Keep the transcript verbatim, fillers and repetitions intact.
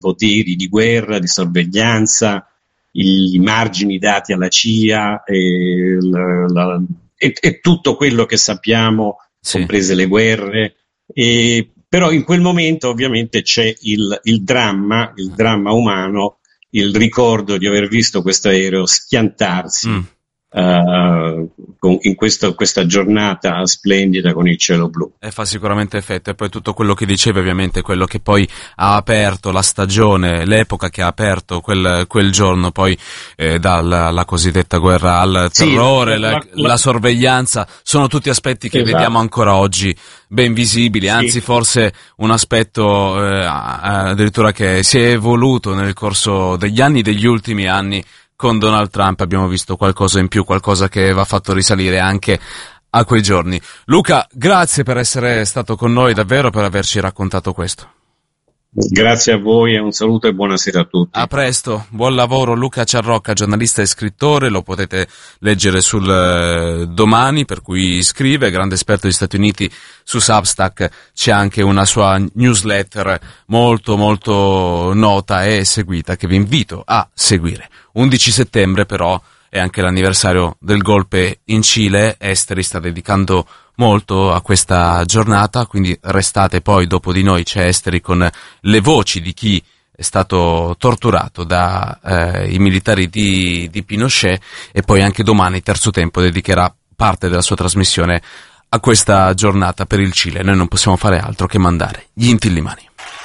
poteri di guerra, di sorveglianza, i margini dati alla C I A e, la, la, e, e tutto quello che sappiamo, sì, comprese le guerre. E, però in quel momento ovviamente c'è il, il dramma, il dramma umano, il ricordo di aver visto questo aereo schiantarsi mm. Uh, con, in questo, questa giornata splendida con il cielo blu. E fa sicuramente effetto. E poi tutto quello che dicevi, ovviamente, quello che poi ha aperto la stagione, l'epoca che ha aperto quel, quel giorno, poi eh, dalla la cosiddetta guerra al terrore, sì, la, la, la, la sorveglianza, sono tutti aspetti che esatto. vediamo ancora oggi ben visibili, sì. anzi forse un aspetto eh, addirittura che si è evoluto nel corso degli anni, degli ultimi anni. Con Donald Trump abbiamo visto qualcosa in più, qualcosa che va fatto risalire anche a quei giorni. Luca, grazie per essere stato con noi, davvero, per averci raccontato questo. Grazie a voi e un saluto e buonasera a tutti. A presto, buon lavoro. Luca Ciarrocca, giornalista e scrittore, lo potete leggere sul eh, Domani, per cui scrive, grande esperto degli Stati Uniti. Su Substack c'è anche una sua newsletter molto molto nota e seguita che vi invito a seguire. undici settembre però è anche l'anniversario del golpe in Cile. Esteri sta dedicando molto a questa giornata, quindi restate poi, dopo di noi c'è Esteri con le voci di chi è stato torturato dai eh, militari di, di Pinochet, e poi anche domani Terzo Tempo dedicherà parte della sua trasmissione a questa giornata per il Cile. Noi non possiamo fare altro che mandare gli intillimani.